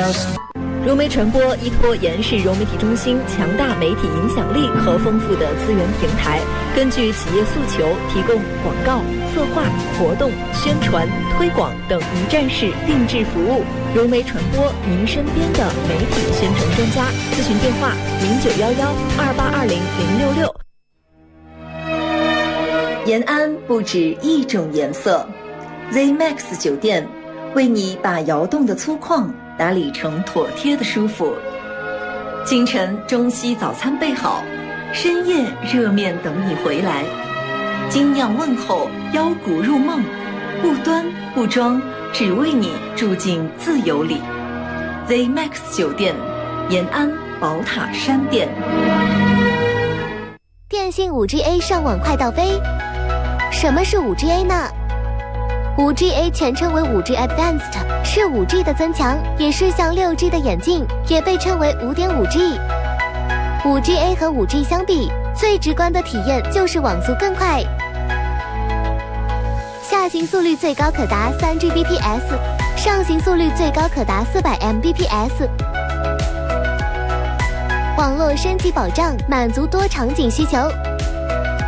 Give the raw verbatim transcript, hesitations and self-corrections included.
past。 融媒传播依托延世融媒体中心强大媒体影响力和丰富的资源平台，根据企业诉求，提供广告、策划、活动、宣传、推广等一站式定制服务。融媒传播，您身边的媒体宣传专家。咨询电话：零九幺幺二八二零零六六。延安不止一种颜色 ，Z Max 酒店为你把窑洞的粗犷打理成妥帖的舒服。清晨中西早餐备好，深夜热面等你回来。精酿问候，腰鼓入梦，不端不装，只为你住进自由里。Z Max 酒店，延安宝塔山店。 电信 五 G A 上网快到飞。什么是 五 G A 呢？五 G A 全称为 五 G Advanced， 是 五 G 的增强，也是向六 G 的演进，也被称为 五点五 G。五 G A 和 五 G 相比，最直观的体验就是网速更快，下行速率最高可达 三 G B P S， 上行速率最高可达 四百 M B P S。网络升级保障满足多场景需求，